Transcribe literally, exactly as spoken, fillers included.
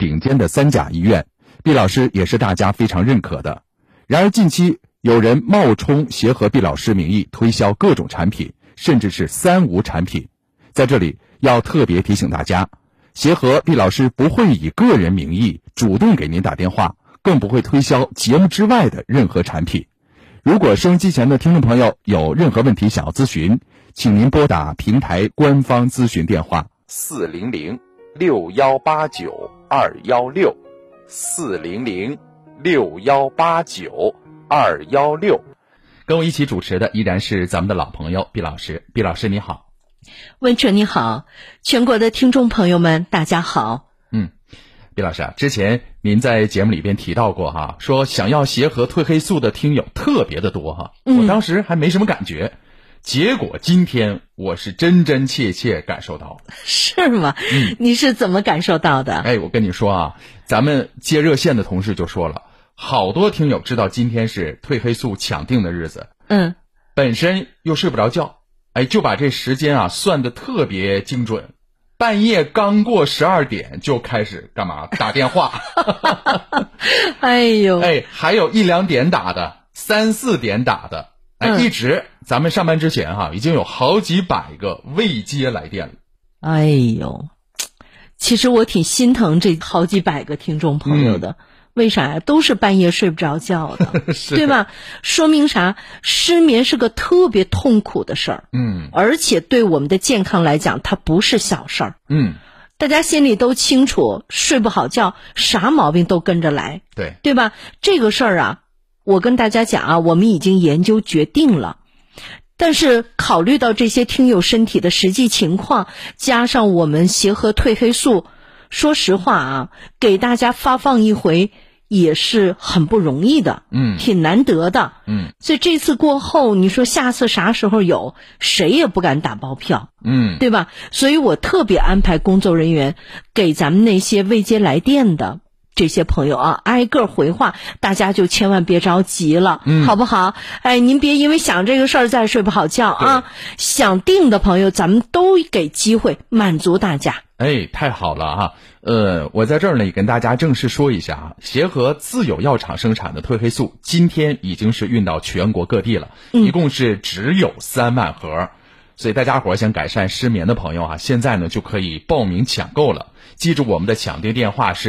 顶尖的三甲医院，毕老师也是大家非常认可的。然而近期有人冒充协和毕老师名义推销各种产品，甚至是三无产品。在这里要特别提醒大家，协和毕老师不会以个人名义主动给您打电话，更不会推销节目之外的任何产品。如果收音机前的听众朋友有任何问题想要咨询，请您拨打平台官方咨询电话四零零六幺八九二幺六四零零六幺八九二幺六。跟我一起主持的依然是咱们的老朋友毕老师。毕老师你好。 温纯你好，全国的听众朋友们大家好。 嗯，毕老师啊，之前您在节目里边提到过哈，说想要协和褪黑素的听友特别的多哈， 嗯、 我当时还没什么感觉，结果今天我是真真切切感受到了。 是吗？嗯、你是怎么感受到的？ 哎，我跟你说啊，咱们接热线的同事就说了，好多听友知道今天是褪黑素抢定的日子， 嗯， 本身又睡不着觉，哎，就把这时间啊算得特别精准。半夜刚过十二点就开始干嘛？打电话。 哎呦， 哎，还有一两点打的，三四点打的，哎，嗯、一直咱们上班之前哈、啊，已经有好几百个未接来电了。 哎呦，其实我挺心疼这好几百个听众朋友的。嗯，为啥呀？都是半夜睡不着觉的，对吧？说明啥？失眠是个特别痛苦的事儿， 嗯， 而且对我们的健康来讲，它不是小事儿， 嗯， 大家心里都清楚，睡不好觉，啥毛病都跟着来， 对， 对吧？这个事儿啊，我跟大家讲啊，我们已经研究决定了。但是考虑到这些听友身体的实际情况，加上我们协和褪黑素，说实话啊，给大家发放一回也是很不容易的， 嗯， 挺难得的， 嗯， 所以这次过后，你说下次啥时候有，谁也不敢打包票， 嗯， 对吧？所以我特别安排工作人员给咱们那些未接来电的这些朋友啊，挨个回话，大家就千万别着急了， 嗯， 好不好？哎，您别因为想这个事儿再睡不好觉啊！想定的朋友，咱们都给机会满足大家。 哎，太好了啊！呃，我在这儿呢也跟大家正式说一下啊，协和自有药厂生产的褪黑素，今天已经是运到全国各地了， 嗯、 一共是只有三万盒，所以大家伙想改善失眠的朋友啊，现在呢就可以报名抢购了。记住我们的抢订电话是